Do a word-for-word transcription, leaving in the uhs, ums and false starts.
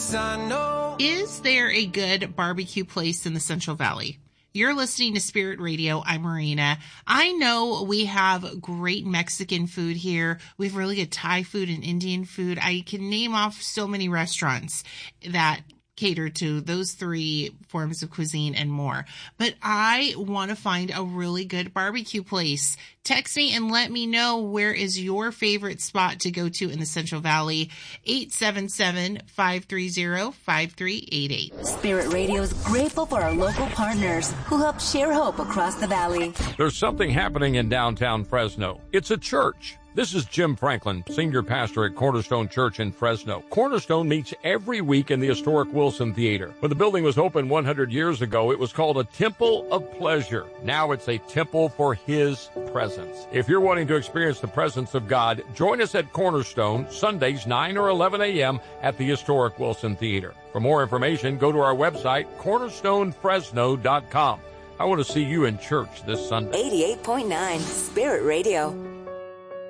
'cause I know. Is there a good barbecue place in the Central Valley? You're listening to Spirit Radio. I'm Marina. I know we have great Mexican food here. We have really good Thai food and Indian food. I can name off so many restaurants that cater to those three forms of cuisine and more. But I want to find a really good barbecue place. Text me and let me know where is your favorite spot to go to in the Central Valley. eight seven seven, five three zero, five three eight eight. Spirit Radio is grateful for our local partners who help share hope across the valley. There's something happening in downtown Fresno. It's a church. This is Jim Franklin, Senior Pastor at Cornerstone Church in Fresno. Cornerstone meets every week in the historic Wilson Theater. When the building was opened one hundred years ago, it was called a Temple of Pleasure. Now it's a temple for His presence. If you're wanting to experience the presence of God, join us at Cornerstone, Sundays, nine or eleven a.m. at the historic Wilson Theater. For more information, go to our website, cornerstone fresno dot com. I want to see you in church this Sunday. eighty-eight point nine Spirit Radio.